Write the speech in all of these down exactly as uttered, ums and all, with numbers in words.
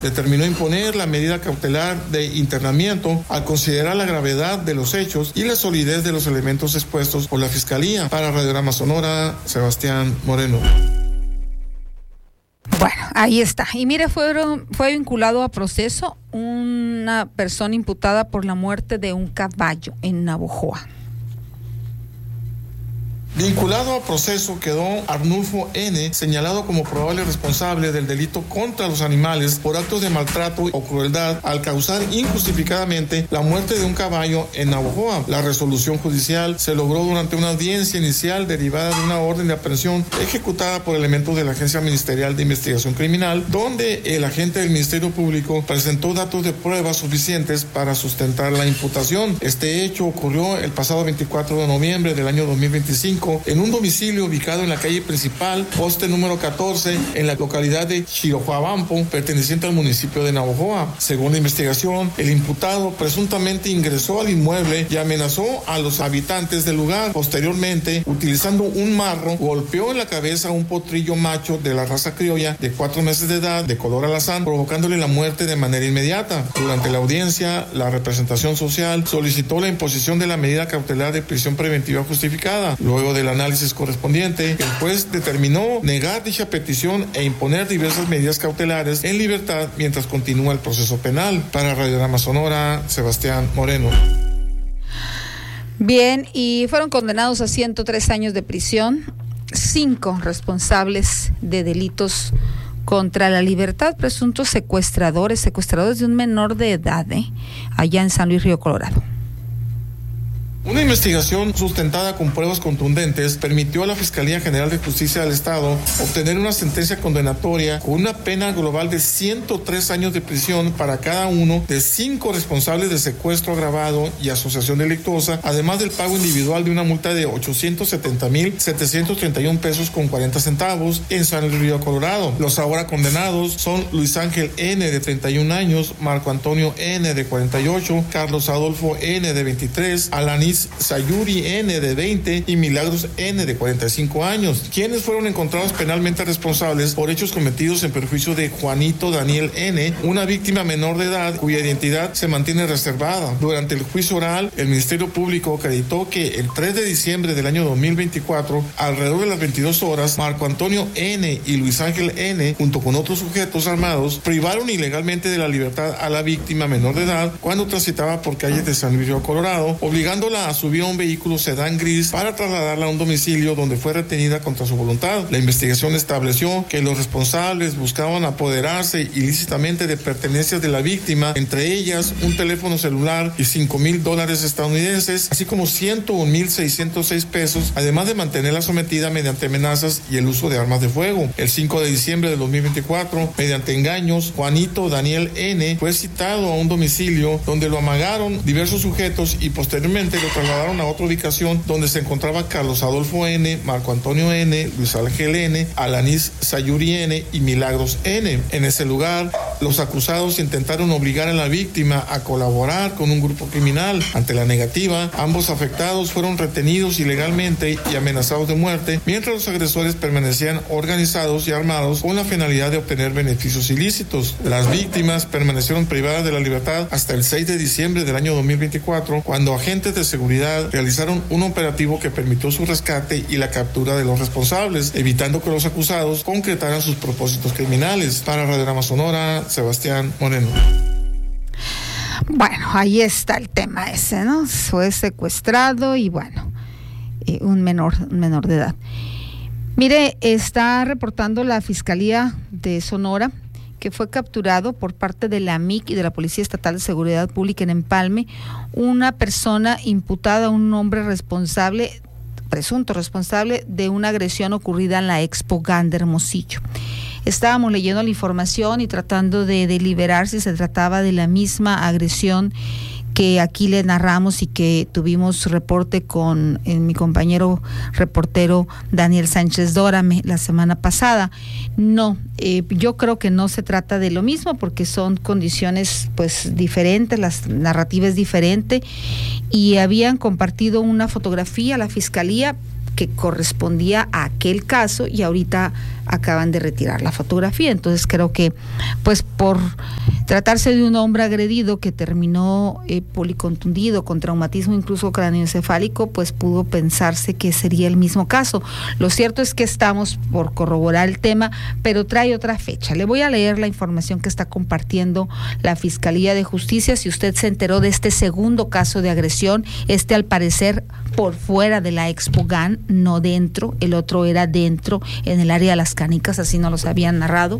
Determinó imponer la medida cautelar de internamiento al considerar la gravedad de los hechos y la solidez de los elementos expuestos por la Fiscalía. Para Radiograma Sonora, Sebastián Moreno. Bueno, ahí está. Y mire, fueron, fue vinculado a proceso una persona imputada por la muerte de un caballo en Navojoa. Vinculado a proceso quedó Arnulfo N., señalado como probable responsable del delito contra los animales por actos de maltrato o crueldad al causar injustificadamente la muerte de un caballo en Navojoa. La resolución judicial se logró durante una audiencia inicial derivada de una orden de aprehensión ejecutada por elementos de la Agencia Ministerial de Investigación Criminal, donde el agente del Ministerio Público presentó datos de pruebas suficientes para sustentar la imputación. Este hecho ocurrió el pasado veinticuatro de noviembre del año dos mil veinticinco en un domicilio ubicado en la calle principal, poste número catorce, en la localidad de Chirojuabampo, perteneciente al municipio de Navojoa. Según la investigación, el imputado presuntamente ingresó al inmueble y amenazó a los habitantes del lugar. Posteriormente, utilizando un marro, golpeó en la cabeza a un potrillo macho de la raza criolla de cuatro meses de edad, de color alazán, provocándole la muerte de manera inmediata. Durante la audiencia, la representación social solicitó la imposición de la medida cautelar de prisión preventiva justificada. Luego del análisis correspondiente, el juez determinó negar dicha petición e imponer diversas medidas cautelares en libertad mientras continúa el proceso penal. Para Radiograma Sonora, Sebastián Moreno. Bien, y fueron condenados a ciento tres años de prisión, cinco responsables de delitos contra la libertad, presuntos secuestradores, secuestradores de un menor de edad, ¿eh? allá en San Luis Río Colorado. Una investigación sustentada con pruebas contundentes permitió a la Fiscalía General de Justicia del Estado obtener una sentencia condenatoria con una pena global de ciento tres años de prisión para cada uno de cinco responsables de secuestro agravado y asociación delictuosa, además del pago individual de una multa de ochocientos setenta mil setecientos treinta y un pesos con cuarenta centavos en San Luis Río Colorado. Los ahora condenados son Luis Ángel N., de treinta y un años, Marco Antonio N., de cuarenta y ocho, Carlos Adolfo N., de veintitrés, Alanis Sayuri N., de veinte y Milagros N., de cuarenta y cinco años, quienes fueron encontrados penalmente responsables por hechos cometidos en perjuicio de Juanito Daniel N., una víctima menor de edad cuya identidad se mantiene reservada. Durante el juicio oral, el Ministerio Público acreditó que el tres de diciembre del año dos mil veinticuatro, alrededor de las veintidós horas, Marco Antonio N. y Luis Ángel N., junto con otros sujetos armados, privaron ilegalmente de la libertad a la víctima menor de edad cuando transitaba por calles de San Luis Río Colorado, obligándola a subir a un vehículo sedán gris para trasladarla a un domicilio donde fue retenida contra su voluntad. La investigación estableció que los responsables buscaban apoderarse ilícitamente de pertenencias de la víctima, entre ellas un teléfono celular y cinco mil dólares estadounidenses, así como ciento un mil seiscientos seis pesos, además de mantenerla sometida mediante amenazas y el uso de armas de fuego. El cinco de diciembre de dos mil veinticuatro, mediante engaños, Juanito Daniel N. fue citado a un domicilio donde lo amagaron diversos sujetos y posteriormente lo trasladaron a otra ubicación donde se encontraba Carlos Adolfo N., Marco Antonio N., Luis Ángel N., Alanis Sayuri N. y Milagros N. En ese lugar, los acusados intentaron obligar a la víctima a colaborar con un grupo criminal. Ante la negativa, ambos afectados fueron retenidos ilegalmente y amenazados de muerte, mientras los agresores permanecían organizados y armados con la finalidad de obtener beneficios ilícitos. Las víctimas permanecieron privadas de la libertad hasta el seis de diciembre del año dos mil veinticuatro, cuando agentes de seguridad realizaron un operativo que permitió su rescate y la captura de los responsables, evitando que los acusados concretaran sus propósitos criminales. Para Radiograma Sonora, Sebastián Moreno. Bueno, ahí está el tema ese, ¿no? Fue secuestrado y bueno, eh, un menor, un menor de edad. Mire, está reportando la Fiscalía de Sonora que fue capturado por parte de la M I C y de la Policía Estatal de Seguridad Pública en Empalme una persona imputada, un hombre responsable, presunto responsable de una agresión ocurrida en la Expo Gander Hermosillo. Estábamos leyendo la información y tratando de deliberar si se trataba de la misma agresión que aquí le narramos y que tuvimos reporte con eh, mi compañero reportero Daniel Sánchez Dórame la semana pasada. No, eh, yo creo que no se trata de lo mismo porque son condiciones pues diferentes, la narrativa es diferente y habían compartido una fotografía a la Fiscalía que correspondía a aquel caso, y ahorita acaban de retirar la fotografía. Entonces creo que pues por tratarse de un hombre agredido que terminó eh, policontundido con traumatismo incluso cráneoencefálico, pues pudo pensarse que sería el mismo caso. Lo cierto es que estamos por corroborar el tema, pero trae otra fecha. Le voy a leer la información que está compartiendo la Fiscalía de Justicia. Si usted se enteró de este segundo caso de agresión, este al parecer por fuera de la Expo GAN, no dentro, el otro era dentro, en el área de las Canicas, así nos los habían narrado.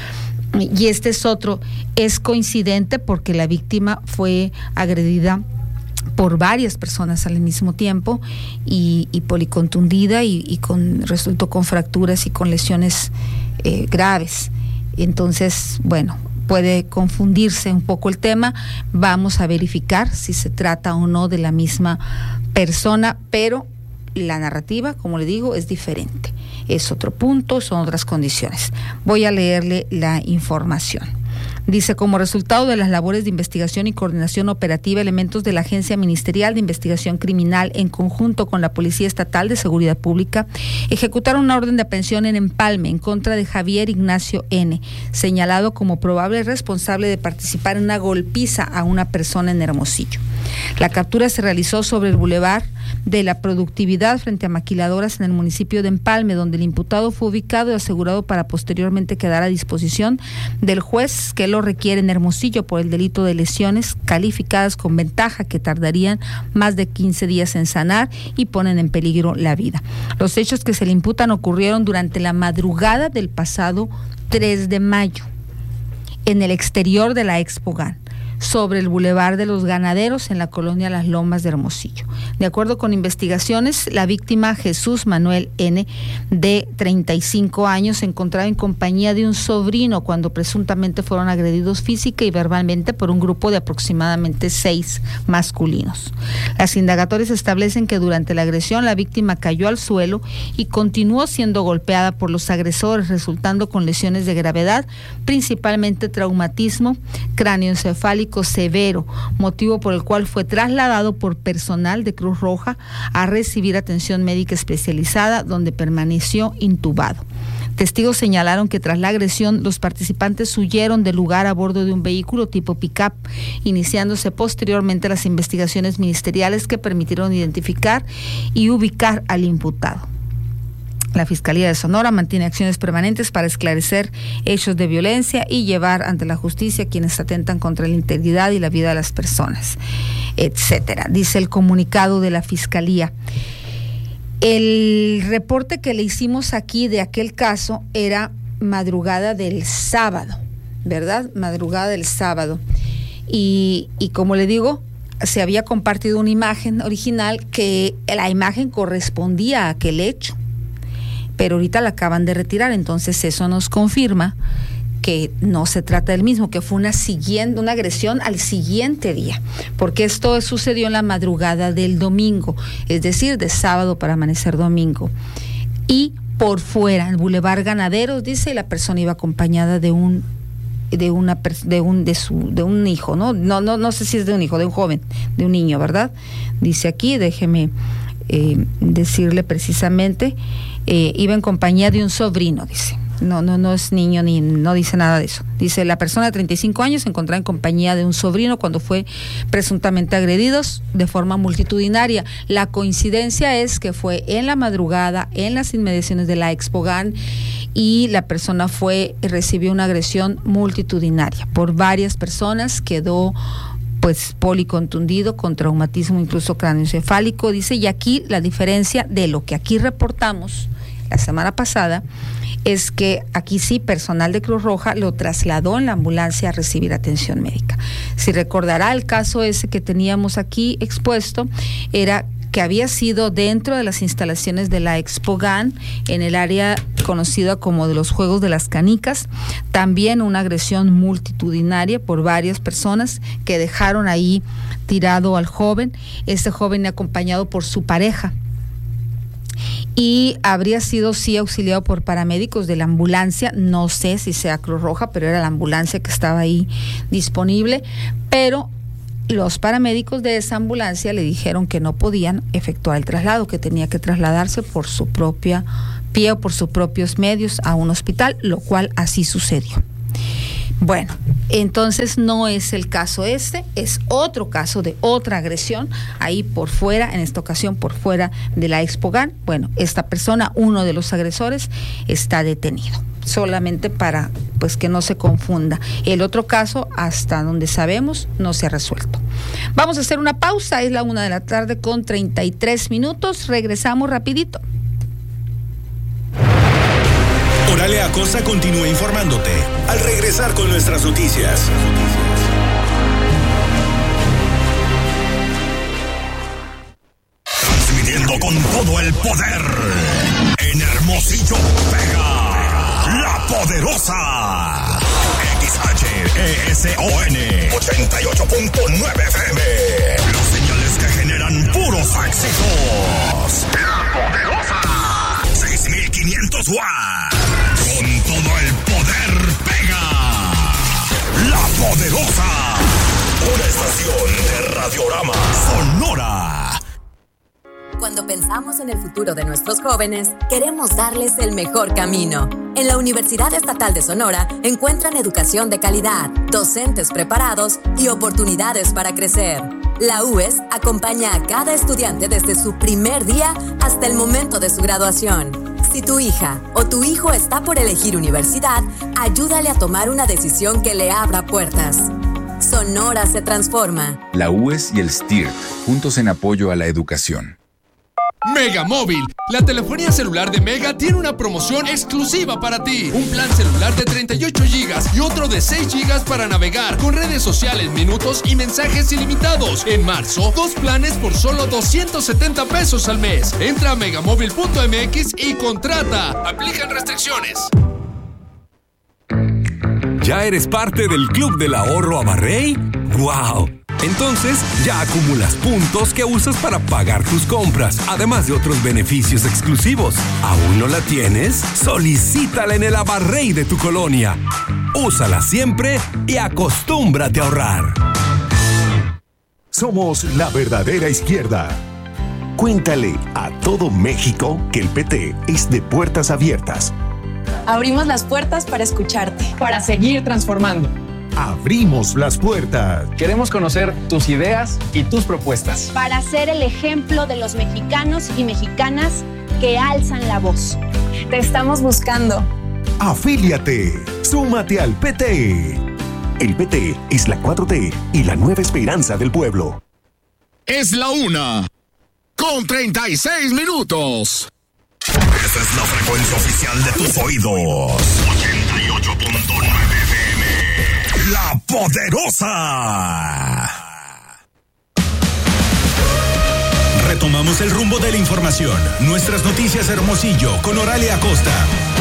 Y este es otro, es coincidente porque la víctima fue agredida por varias personas al mismo tiempo y, y policontundida y, y con, resultó con fracturas y con lesiones eh, graves. Entonces, bueno, puede confundirse un poco el tema. Vamos a verificar si se trata o no de la misma persona, pero la narrativa, como le digo, es diferente. Es otro punto, son otras condiciones. Voy a leerle la información. Dice, como resultado de las labores de investigación y coordinación operativa, elementos de la Agencia Ministerial de Investigación Criminal, en conjunto con la Policía Estatal de Seguridad Pública, ejecutaron una orden de aprehensión en Empalme en contra de Javier Ignacio N., señalado como probable responsable de participar en una golpiza a una persona en Hermosillo. La captura se realizó sobre el bulevar de la Productividad frente a maquiladoras en el municipio de Empalme, donde el imputado fue ubicado y asegurado para posteriormente quedar a disposición del juez que lo requiere en Hermosillo por el delito de lesiones calificadas con ventaja que tardarían más de quince días en sanar y ponen en peligro la vida. Los hechos que se le imputan ocurrieron durante la madrugada del pasado tres de mayo en el exterior de la Expo GAN, sobre el Boulevard de los Ganaderos en la colonia Las Lomas de Hermosillo. De acuerdo con investigaciones, la víctima Jesús Manuel N., de treinta y cinco años, se encontraba en compañía de un sobrino cuando presuntamente fueron agredidos física y verbalmente por un grupo de aproximadamente seis masculinos. Las indagatorias establecen que durante la agresión la víctima cayó al suelo y continuó siendo golpeada por los agresores, resultando con lesiones de gravedad, principalmente traumatismo cráneoencefálico severo, motivo por el cual fue trasladado por personal de Cruz Roja a recibir atención médica especializada, donde permaneció intubado. Testigos señalaron que tras la agresión los participantes huyeron del lugar a bordo de un vehículo tipo pick-up, iniciándose posteriormente las investigaciones ministeriales que permitieron identificar y ubicar al imputado. La Fiscalía de Sonora mantiene acciones permanentes para esclarecer hechos de violencia y llevar ante la justicia a quienes atentan contra la integridad y la vida de las personas, etcétera. Dice el comunicado de la Fiscalía. El reporte que le hicimos aquí de aquel caso era madrugada del sábado, ¿verdad? Madrugada del sábado. Y, y como le digo, se había compartido una imagen original que la imagen correspondía a aquel hecho, pero ahorita la acaban de retirar, entonces eso nos confirma que no se trata del mismo, que fue una siguiente, una agresión al siguiente día, porque esto sucedió en la madrugada del domingo, es decir, de sábado para amanecer domingo, y por fuera, el Boulevard Ganaderos, dice, y la persona iba acompañada de un de una de un de su de un hijo, ¿no? No no no sé si es de un hijo, de un joven, de un niño, ¿verdad? Dice aquí, déjeme eh, decirle precisamente. Eh, iba en compañía de un sobrino, dice. No, no, no es niño ni no dice nada de eso. Dice, la persona de treinta y cinco años se encontraba en compañía de un sobrino cuando fue presuntamente agredidos de forma multitudinaria. La coincidencia es que fue en la madrugada, en las inmediaciones de la Expo GAN, y la persona fue, recibió una agresión multitudinaria por varias personas, quedó pues policontundido con traumatismo incluso cráneoencefálico, dice, y aquí la diferencia de lo que aquí reportamos la semana pasada es que aquí sí personal de Cruz Roja lo trasladó en la ambulancia a recibir atención médica. Si recordará, el caso ese que teníamos aquí expuesto era que había sido dentro de las instalaciones de la Expo GAN, en el área conocida como de los Juegos de las Canicas, también una agresión multitudinaria por varias personas que dejaron ahí tirado al joven, este joven acompañado por su pareja, y habría sido sí auxiliado por paramédicos de la ambulancia, no sé si sea Cruz Roja, pero era la ambulancia que estaba ahí disponible, pero los paramédicos de esa ambulancia le dijeron que no podían efectuar el traslado, que tenía que trasladarse por su propia pie o por sus propios medios a un hospital, lo cual así sucedió. Bueno, entonces no es el caso este, es otro caso de otra agresión, ahí por fuera, en esta ocasión por fuera de la Expogan. Bueno, esta persona, uno de los agresores, está detenido, solamente para pues que no se confunda. El otro caso, hasta donde sabemos, no se ha resuelto. Vamos a hacer una pausa, es la una de la tarde con treinta y tres minutos, regresamos rapidito. Oralia Acosta continúa informándote al regresar con nuestras noticias. Transmitiendo con todo el poder en Hermosillo pega La Poderosa X H E S O N ochenta y ocho punto nueve F M. Los señales que generan puros éxitos. La Poderosa seis mil quinientos watts. Con todo el poder pega La Poderosa, una estación de Radiorama Sonora. Cuando pensamos en el futuro de nuestros jóvenes, queremos darles el mejor camino. En la Universidad Estatal de Sonora encuentran educación de calidad, docentes preparados y oportunidades para crecer. La U E S acompaña a cada estudiante desde su primer día hasta el momento de su graduación. Si tu hija o tu hijo está por elegir universidad, ayúdale a tomar una decisión que le abra puertas. Sonora se transforma. La U E S y el S T I R, juntos en apoyo a la educación. Mega Móvil, la telefonía celular de Mega tiene una promoción exclusiva para ti. Un plan celular de treinta y ocho gigas y otro de seis gigas para navegar con redes sociales, minutos y mensajes ilimitados. En marzo, dos planes por solo doscientos setenta pesos al mes. Entra a megamóvil punto m x y contrata. Aplican restricciones. ¿Ya eres parte del Club del Ahorro Abarrey? ¡Wow! Entonces, ya acumulas puntos que usas para pagar tus compras, además de otros beneficios exclusivos. ¿Aún no la tienes? Solicítala en el Abarrey de tu colonia. Úsala siempre y acostúmbrate a ahorrar. Somos la verdadera izquierda. Cuéntale a todo México que el P T es de puertas abiertas. Abrimos las puertas para escucharte. Para seguir transformando. Abrimos las puertas. Queremos conocer tus ideas y tus propuestas. Para ser el ejemplo de los mexicanos y mexicanas que alzan la voz. Te estamos buscando. Afíliate. Súmate al P T. El P T es la cuatro T y la nueva esperanza del pueblo. Es la una con treinta y seis minutos. Esta es la frecuencia oficial de tus oídos. ochenta y ocho punto nueve F M. La Poderosa. Retomamos el rumbo de la información. Nuestras noticias Hermosillo con Oralia Acosta.